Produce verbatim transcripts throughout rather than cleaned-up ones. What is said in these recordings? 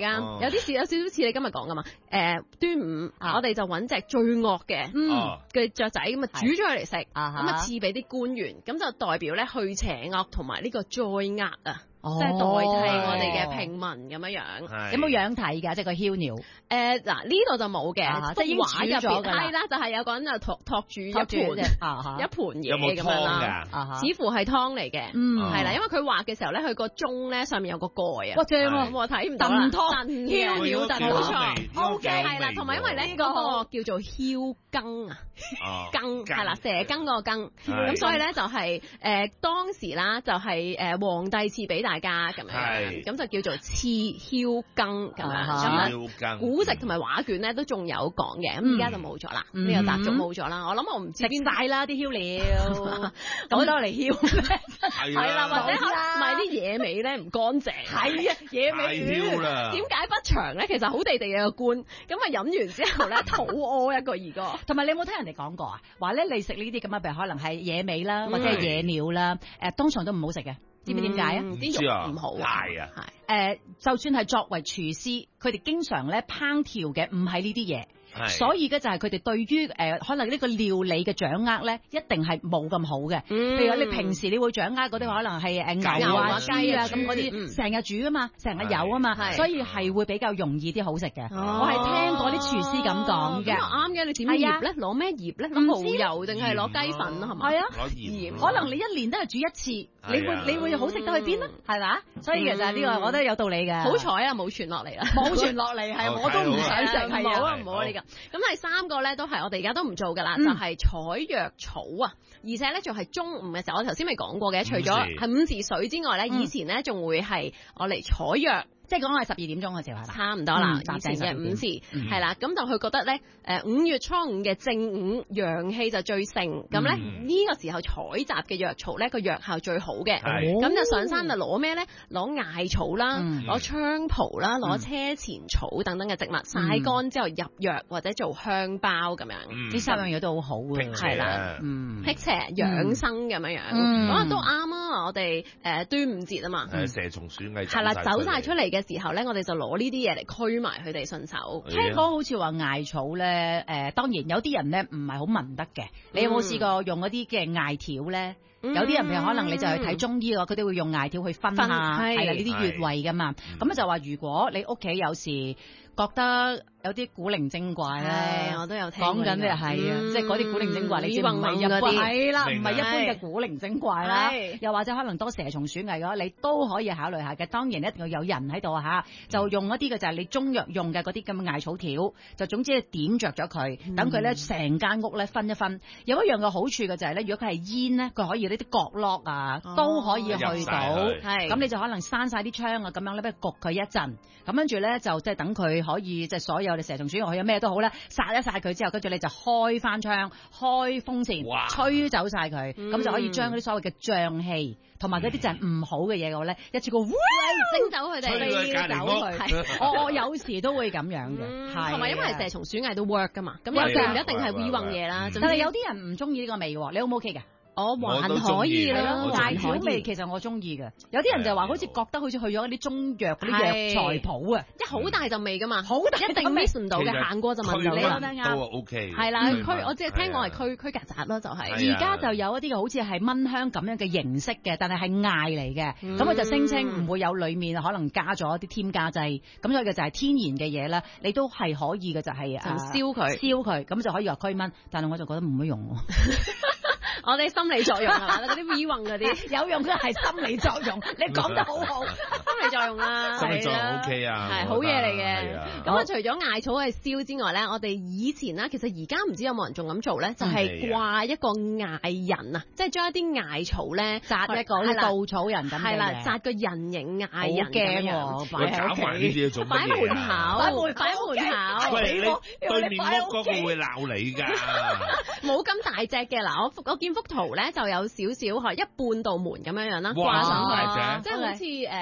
噶，有啲似有少少似你今日講噶嘛。誒端午，我哋就揾隻最惡嘅嘅雀仔咁啊煮咗佢嚟食，咁啊賜俾啲官員，咁就代表咧去邪惡同埋呢個災厄啊。即係代替我哋嘅平民咁樣樣， 有冇樣睇㗎？即係個梟鳥。 誒嗱呢度就冇嘅，即係畫入邊係啦，就係有個人就托托住一盤一盤嘢咁樣啦，似乎係湯嚟嘅，係啦，因為佢畫嘅時候咧，佢個盅咧上面有個蓋啊， 哇正喎， 我睇唔到啦，燉湯梟鳥燉冇錯 ，OK 係啦，同埋因為咧嗰個叫做梟更啊，更係啦，蛇羹嗰個羹，咁所以咧就係誒當時啦，就係誒皇帝賜俾大家咁樣，咁就叫做賜梟羹咁樣。古籍同埋畫卷咧都仲有講嘅，咁而家就冇咗啦，呢個習俗冇咗啦。我諗我唔知邊晒啦啲梟鳥，攞多嚟梟係啦，或者買啲野味咧唔乾淨，係啊野味魚點解不祥咧？其實好地地嘅個官，咁啊飲完之後咧肚屙一個二個。 同埋你有冇聽人哋講過啊？話咧你食呢啲咁啊，譬如可能係野味啦，或者係野鳥啦，誒通常都唔好食嘅。知唔知點解啊？ 啲肉唔好啊， 係啊， 係誒，就算係作為廚師，佢哋經常咧烹調嘅唔係呢啲嘢。所以嘅就係佢哋對於誒、呃、可能呢個料理嘅掌握咧，一定係冇咁好嘅。嗯、譬如你平時你會掌握嗰啲可能係誒牛啊、雞啊咁嗰啲，成日煮啊嘛，成日有啊嘛，所以係會比較容易啲好食嘅。哦、我係聽過啲廚師咁講嘅。 啱嘅，你點醃咧？攞咩醃咧？攞蠔油定係攞雞粉係嘛？ 係啊，攞鹽。可能你一年都係煮一次，你會你會好食得去邊咧？係嘛？所以其實呢個我覺得有道理嘅。 好彩啊，冇傳落嚟啦， 冇傳落嚟係我都唔想食，係冇啊，唔好啊呢個。咁第三個咧都係我哋而家都唔做噶啦，嗯、就係採藥草啊！而且咧仲係中午嘅時候，我頭先咪講過嘅，除咗係五時水之外咧，嗯、以前咧仲會係我嚟採藥。 即係講係十二點鐘嘅時候係嘛？差唔多啦，以前嘅午時係啦，咁就佢覺得咧，誒五月初五嘅正午陽氣就最盛，咁咧呢個時候採集嘅藥草咧個藥效最好嘅，咁就上山就攞咩咧？攞艾草啦，攞菖蒲啦，攞車前草等等嘅植物曬乾之後入藥或者做香包咁樣， 呢三樣嘢都好好嘅， 係啦，辟邪養生咁樣樣，咁啊都啱啊！我哋誒端午節啊嘛， 蛇蟲鼠蟻係啦，走晒出嚟嘅時候咧，我哋就攞呢啲嘢嚟驅埋佢哋順手。 聽講好似話艾草咧，誒當然有啲人咧唔係好聞得嘅。你有冇試過用嗰啲嘅艾條咧？有啲人譬如可能你就去睇中醫嘅，佢哋會用艾條去分下，係啦呢啲穴位噶嘛。咁咧就話如果你屋企有時覺得有啲古靈精怪咧， 我都有聽講緊嘅係啊，即係嗰啲古靈精怪，你知唔係一般係啦，唔係一般嘅古靈精怪啦，又或者可能多蛇蟲鼠蟻嘅話，你都可以考慮下嘅。當然一定要有人喺度嚇，就用一啲嘅就係你中藥用嘅嗰啲咁嘅艾草條，就總之點着咗佢，等佢咧成間屋咧分一分。有一樣嘅好處嘅就係咧，如果佢係煙咧，佢可以呢啲角落啊都可以去到，係咁你就可能閂晒啲窗啊，咁樣咧，不如焗佢一陣，咁跟住咧就即係等佢可以即係所有你蛇蟲鼠蟻有咩都好咧，殺一殺佢之後，跟住你就開翻窗，開風扇，哇吹走晒佢，咁、嗯、就可以將嗰啲所謂嘅瘴氣同埋嗰啲就係唔好嘅嘢嘅咧，一次過蒸走佢哋， 飛走佢。 我我有時都會咁樣嘅，係同埋因為蛇蟲鼠蟻都 work 噶嘛，咁有時唔一定係 we 運嘢啦。 但係有啲人唔中意呢個味嘅，你 O 唔 OK 嘅？ 我還可以啦， 艾草味其實我中意嘅。有啲人就話好似覺得好似去咗啲中藥嗰啲藥材鋪啊， 一好大陣味噶嘛， 好大一定 miss 唔到嘅，行過就聞到啦。 都 OK， 係啦，驅我只係聽講係驅驅曱甴咯，就係。 而家就有一啲好似係蚊香咁樣嘅形式嘅，但係係艾嚟嘅，咁佢就聲稱唔會有裡面可能加咗一啲添加劑，咁所以嘅就係天然嘅嘢啦，你都係可以嘅，就係燒佢， 燒佢，咁就可以話驅蚊，但係我就覺得冇乜用喎。 我哋心理作用係嘛？嗰啲 V 運嗰啲有用嘅係心理作用，你講得好好， 心理作用啦， 心理作用 OK 啊， 係好嘢嚟嘅。咁啊，除咗艾草去燒之外咧，我哋以前啦，其實而家唔知有冇人仲咁做咧，就係掛一個艾人啊，即係將一啲艾草咧紮一個好似稻草人咁嘅，係啦，紮個人形艾人咁樣擺喺屋企，擺門口，擺門擺門口。 喂，你對面屋嗰個會鬧你㗎？ 冇咁大隻嘅嗱，我我見幅圖咧就有少少係一半道門咁樣樣啦，掛上去，即係好似誒，譬如我哋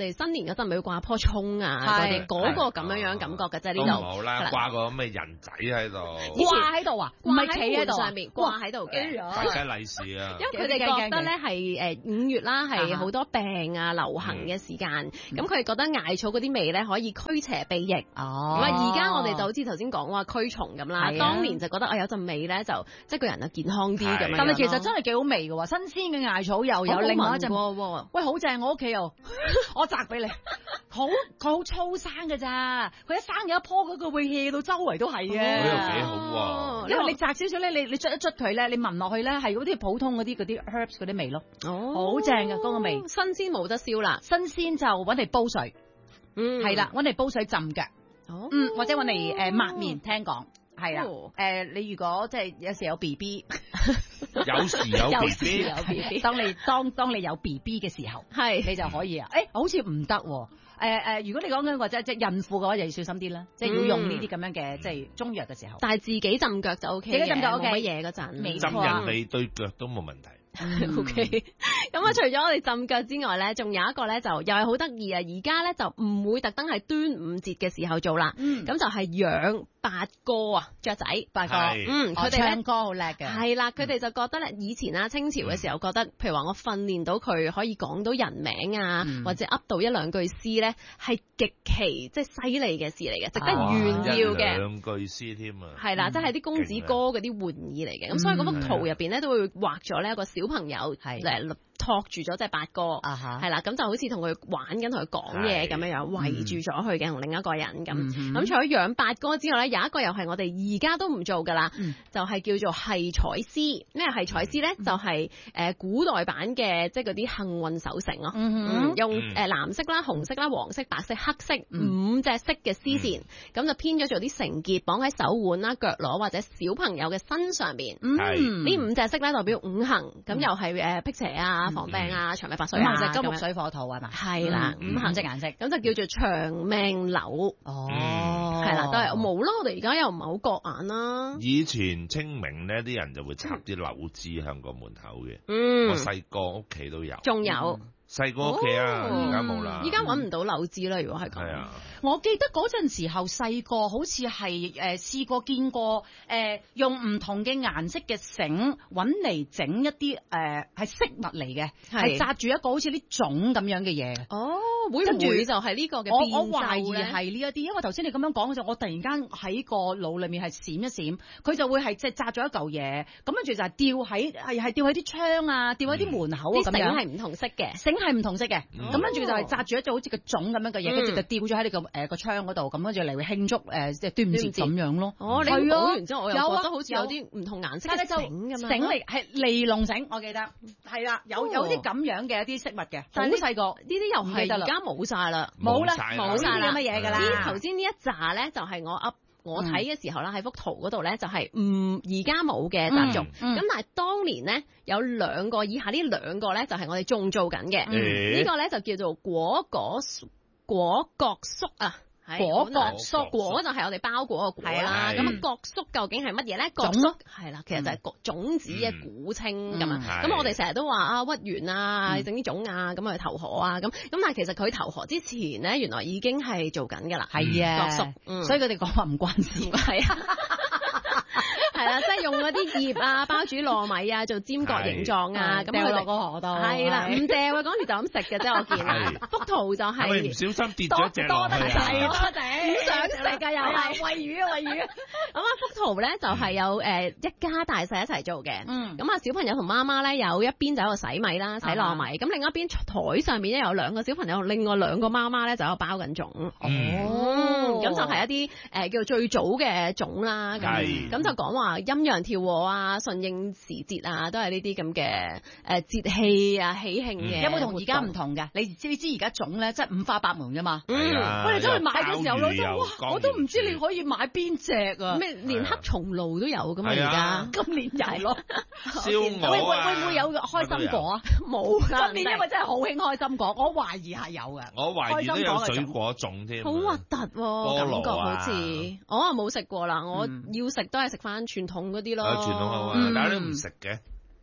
哋新年嗰陣咪要掛棵蔥啊，嗰啲嗰個咁樣樣感覺嘅啫，呢度。 好啦，掛個咩人仔喺度， 掛喺度啊，唔係企喺度上面掛喺度嘅， 大家利是啊！ 因為佢哋覺得咧係誒五月啦，係好多病啊流行嘅時間，咁佢哋覺得艾草嗰啲味咧可以驅邪避疫。哦，咁啊而家我哋就好似頭先講話驅蟲咁啦，當年就覺得啊有陣味咧就即係個人啊健康啲咁樣。 但係其實真係幾好味嘅喎，新鮮嘅艾草又有另外一陣喎。喂，好正！我屋企又，我摘俾你，好佢好粗生嘅咋，佢一生有一棵嗰個會 hea 到周圍都係嘅。 呢個幾好喎， 因為你摘少少咧，你你捽一捽佢咧，你聞落去咧係嗰啲普通嗰啲嗰啲 herbs 嗰啲味咯。哦，好正嘅嗰個味， 新鮮冇得燒啦， 新鮮就揾嚟煲水， 嗯， 係啦，揾嚟煲水浸腳， 哦， 嗯，或者揾嚟誒抹面，聽講。係啦，誒，你如果即係有時有 B B， 有時有 B B， 有 B B， 當你當當你有 B B 嘅時候，係你就可以啊。誒，好似唔得，誒誒，如果你講緊或者即係孕婦嘅話，就要小心啲啦，即係要用呢啲咁樣嘅即係中藥嘅時候。但係自己浸腳就 O K 嘅，自己浸腳 O K，冇乜嘢嗰陣， 浸人哋對腳都冇問題。 O K，咁啊，除咗我哋浸腳之外咧，仲有一個咧就又係好得意啊！而家咧就唔會特登係端午節嘅時候做啦，咁就係養八哥啊，雀仔八哥，嗯，佢哋唱歌好叻嘅，係啦，佢哋就覺得咧，以前啊清朝嘅時候覺得，譬如話我訓練到佢可以講到人名啊，或者噏到一兩句詩咧，係極其即係犀利嘅事嚟嘅，值得炫耀嘅， 兩句詩添啊， 係啦，即係啲公子哥嗰啲玩意嚟嘅，咁所以嗰幅圖入邊咧都會畫咗呢一個小朋友誒托住咗隻八哥，係啦，咁就好似同佢玩緊，同佢講嘢咁樣樣，圍住咗佢嘅同另一個人咁。咁除咗養八哥之外咧，有一個又係我哋而家都唔做噶啦，就係叫做係彩絲。咩係彩絲咧？就係誒古代版嘅即係嗰啲幸運手繩咯。用誒藍色啦、紅色啦、黃色、白色、黑色五隻色嘅絲線，咁就編咗做啲繩結，綁喺手腕啦、腳踝或者小朋友嘅身上邊。呢五隻色咧代表五行，咁又係誒辟邪啊、防病啊、長命百歲啊，就金木水火土係嘛？係啦，五行隻顏色，咁就叫做長命柳。哦，係啦，都係冇咯。我哋而家又唔係好覺眼啦。 以前清明呢啲人就會插啲柳枝響個門口嘅。 嗯， 我細個屋企都有。 仲有。 細個屋企啊，而家冇啦。 依家揾唔到柳枝啦，如果係咁。 係啊， 我記得嗰陣時候細個好似係誒試過見過誒、呃、用唔同嘅顏色嘅繩揾嚟整一啲誒係飾物嚟嘅，係紮住一個好似啲種咁樣嘅嘢。哦， 會唔會就係呢個嘅？ 我我懷疑係呢一啲，因為頭先你咁樣講嘅時候，我突然間喺個腦裏面係閃一閃，佢就會係即係紮咗一嚿嘢，咁跟住就係吊喺係係吊喺啲窗啊，吊喺啲門口啊咁樣。 繩係唔同色嘅， 繩係唔同色嘅，咁跟住就係紮住一隻好似個種咁樣嘅嘢，跟住就吊咗喺你個誒個窗嗰度，咁跟住嚟慶祝誒即係端午節咁樣咯。 哦，你講完之後，我又覺得好似有啲唔同顏色嘅繩咁啊。 繩嚟係尼龍繩，我記得係啦，有有啲咁樣嘅一啲飾物嘅，好細個呢啲又唔記得啦， 而家冇晒啦， 冇啦， 冇晒啦乜嘢㗎啦。 頭先呢一紮咧就係我噏。我睇嘅時候啦，喺幅圖嗰度咧就係唔而家冇嘅習俗，咁、嗯嗯、但係當年咧有兩個以下呢兩個咧就係我哋仲做緊嘅，嗯、個呢個咧就叫做果果果角粟啊。果角粟，果就係我哋包裹個果啦。咁啊，角粟究竟係乜嘢咧？角粟係啦，其實就係個種子嘅古稱咁啊。咁我哋成日都話啊屈原啊，整啲種啊，咁去投河啊，咁咁但係其實佢投河之前咧，原來已經係做緊㗎啦。係啊，角粟，所以佢哋講話唔關事。係啊。係啦，即係用嗰啲葉啊，包住糯米啊，做尖角形狀啊，咁掉落個河度。係啦，唔掉啊，嗰時就咁食嘅啫，我見啦。幅圖就係唔小心跌咗隻落去啊！ 多謝，唔想食㗎又係餵魚啊餵魚。咁啊，幅圖咧就係有誒一家大細一齊做嘅。嗯。咁啊，小朋友同媽媽咧有一邊就喺度洗米啦，洗糯米。咁另一邊台上面咧有兩個小朋友，另外兩個媽媽咧就喺度包緊粽。哦。咁就係一啲誒叫做最早嘅粽啦。咁咁就講話。陰陽調和啊，順應時節啊，都係呢啲咁嘅誒節氣啊，喜慶嘅。有冇同而家唔同嘅？你知唔知而家粽咧，即係五花八門噶嘛？嗯，我哋走去買嘅時候，我哇，我都唔知你可以買邊隻啊！咩連黑松露都有噶嘛？而家今年有咯， 燒鵝會會會唔會有開心果啊？ 冇啦， 今年因為真係好興開心果，我懷疑係有嘅。 我懷疑都有水果粽添， 好核突喎，感覺好似我啊冇食過啦，我要食都係食翻傳統嗰啲咯， 傳統啊，但係都唔食嘅。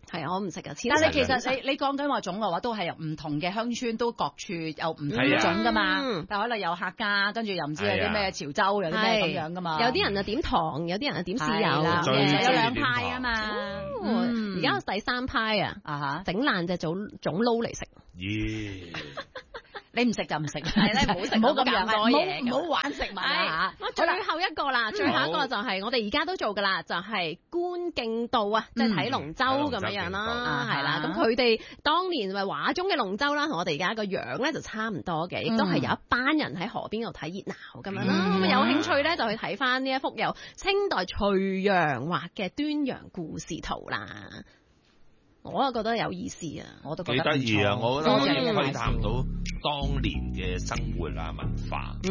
係啊，我唔食噶。 但係其實你你講緊話種嘅話，都係由唔同嘅鄉村都各處有唔同嘅種噶嘛。但可能有客家，跟住又唔知有啲咩潮州，有啲咩咁樣噶嘛。 有啲人就點糖，有啲人就點豉油啦， 有兩派啊嘛。 而家有第三派啊，啊整爛隻種種撈嚟食。 咦！ 你唔食就唔食， 係咧，唔好食， 唔好咁樣多嘢， 唔好玩食物啊！ 最後一個啦，最後一個就係我哋而家都做噶啦，就係觀競渡啊，即係睇龍舟咁樣樣啦，係啦。咁佢哋當年咪畫中嘅龍舟啦，同我哋而家個樣咧就差唔多嘅，亦都係有一班人喺河邊度睇熱鬧咁樣啦。咁有興趣咧就去睇翻呢一幅由清代徐陽畫嘅端陽故事圖啦。我啊覺得有意思啊，我都覺得幾得意啊！我覺得可以窺探到當年嘅生活啊文化。